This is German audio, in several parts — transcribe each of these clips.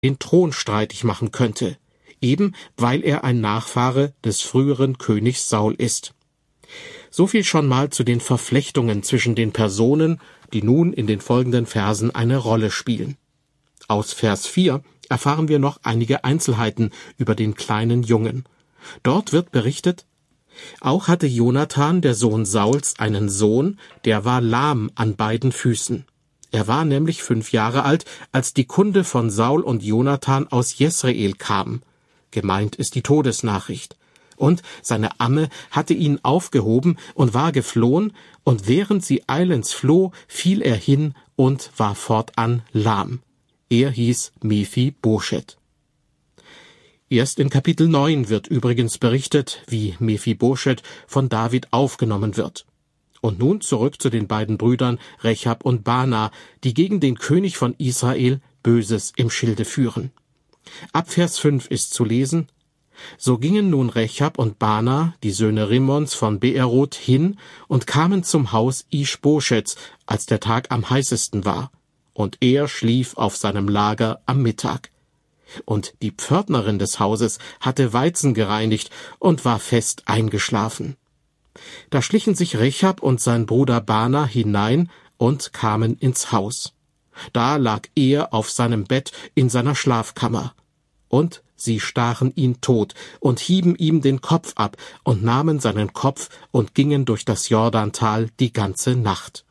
den Thron streitig machen könnte, eben weil er ein Nachfahre des früheren Königs Saul ist. So viel schon mal zu den Verflechtungen zwischen den Personen, die nun in den folgenden Versen eine Rolle spielen. Aus Vers 4 erfahren wir noch einige Einzelheiten über den kleinen Jungen. Dort wird berichtet: Auch hatte Jonathan, der Sohn Sauls, einen Sohn, der war lahm an beiden Füßen. Er war nämlich 5 Jahre alt, als die Kunde von Saul und Jonathan aus Jesreel kam. Gemeint ist die Todesnachricht. Und seine Amme hatte ihn aufgehoben und war geflohen, und während sie eilends floh, fiel er hin und war fortan lahm. Er hieß Mephibosheth. Erst in Kapitel 9 wird übrigens berichtet, wie Mephibosheth von David aufgenommen wird. Und nun zurück zu den beiden Brüdern Rechab und Baana, die gegen den König von Israel Böses im Schilde führen. Ab Vers 5 ist zu lesen: So gingen nun Rechab und Baana, die Söhne Rimmons von Beeroth, hin und kamen zum Haus Ischboscheths, als der Tag am heißesten war. Und er schlief auf seinem Lager am Mittag. Und die Pförtnerin des Hauses hatte Weizen gereinigt und war fest eingeschlafen. Da schlichen sich Rechab und sein Bruder Baana hinein und kamen ins Haus. Da lag er auf seinem Bett in seiner Schlafkammer. Und sie stachen ihn tot und hieben ihm den Kopf ab und nahmen seinen Kopf und gingen durch das Jordantal die ganze Nacht.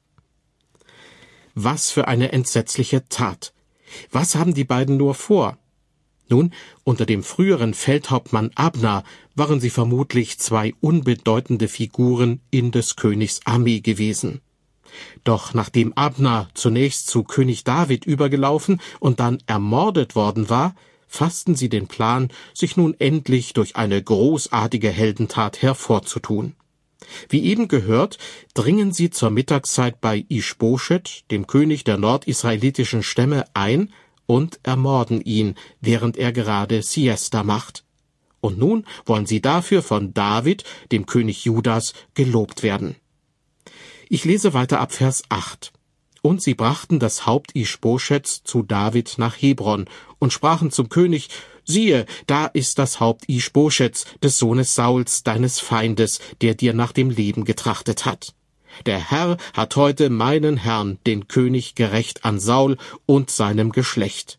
Was für eine entsetzliche Tat! Was haben die beiden nur vor? Nun, unter dem früheren Feldhauptmann Abner waren sie vermutlich 2 unbedeutende Figuren in des Königs Armee gewesen. Doch nachdem Abner zunächst zu König David übergelaufen und dann ermordet worden war, fassten sie den Plan, sich nun endlich durch eine großartige Heldentat hervorzutun. Wie eben gehört, dringen sie zur Mittagszeit bei Ischboscheth, dem König der nordisraelitischen Stämme, ein und ermorden ihn, während er gerade Siesta macht. Und nun wollen sie dafür von David, dem König Judas, gelobt werden. Ich lese weiter ab Vers 8. Und sie brachten das Haupt Ischboscheths zu David nach Hebron und sprachen zum König: Siehe, da ist das Haupt Ischboscheths, des Sohnes Sauls, deines Feindes, der dir nach dem Leben getrachtet hat. Der Herr hat heute meinen Herrn, den König, gerächt an Saul und seinem Geschlecht.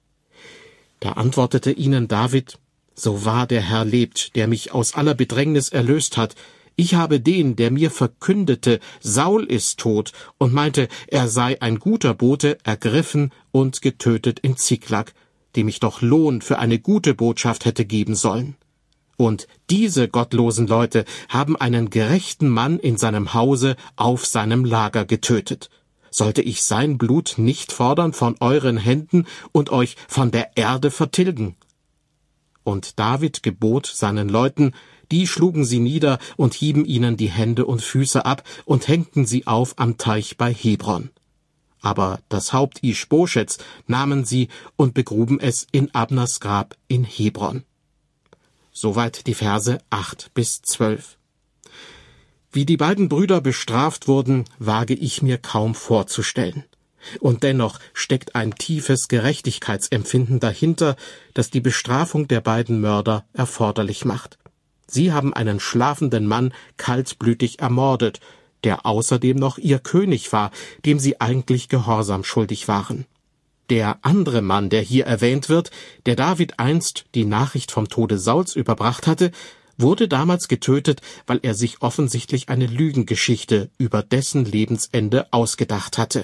Da antwortete ihnen David: So wahr der Herr lebt, der mich aus aller Bedrängnis erlöst hat, ich habe den, der mir verkündete, Saul ist tot, und meinte, er sei ein guter Bote, ergriffen und getötet in Ziklag, dem ich doch Lohn für eine gute Botschaft hätte geben sollen. Und diese gottlosen Leute haben einen gerechten Mann in seinem Hause auf seinem Lager getötet. Sollte ich sein Blut nicht fordern von euren Händen und euch von der Erde vertilgen? Und David gebot seinen Leuten, die schlugen sie nieder und hieben ihnen die Hände und Füße ab und hängten sie auf am Teich bei Hebron. Aber das Haupt Ischboscheths nahmen sie und begruben es in Abners Grab in Hebron. Soweit die Verse 8-12. Wie die beiden Brüder bestraft wurden, wage ich mir kaum vorzustellen. Und dennoch steckt ein tiefes Gerechtigkeitsempfinden dahinter, das die Bestrafung der beiden Mörder erforderlich macht. Sie haben einen schlafenden Mann kaltblütig ermordet, der außerdem noch ihr König war, dem sie eigentlich Gehorsam schuldig waren. Der andere Mann, der hier erwähnt wird, der David einst die Nachricht vom Tode Sauls überbracht hatte, wurde damals getötet, weil er sich offensichtlich eine Lügengeschichte über dessen Lebensende ausgedacht hatte.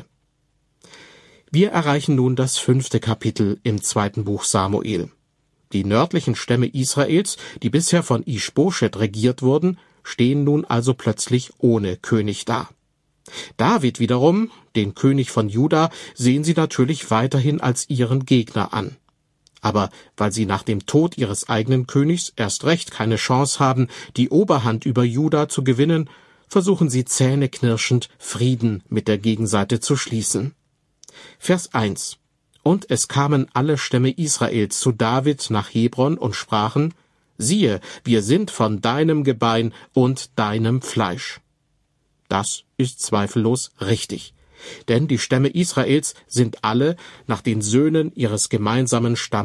Wir erreichen nun das 5. Kapitel im 2. Buch Samuel. Die nördlichen Stämme Israels, die bisher von Ischboscheth regiert wurden, stehen nun also plötzlich ohne König da. David wiederum, den König von Juda, sehen sie natürlich weiterhin als ihren Gegner an. Aber weil sie nach dem Tod ihres eigenen Königs erst recht keine Chance haben, die Oberhand über Juda zu gewinnen, versuchen sie zähneknirschend, Frieden mit der Gegenseite zu schließen. Vers 1. Und es kamen alle Stämme Israels zu David nach Hebron und sprachen: Siehe, wir sind von deinem Gebein und deinem Fleisch. Das ist zweifellos richtig. Denn die Stämme Israels sind alle nach den Söhnen ihres gemeinsamen Stammes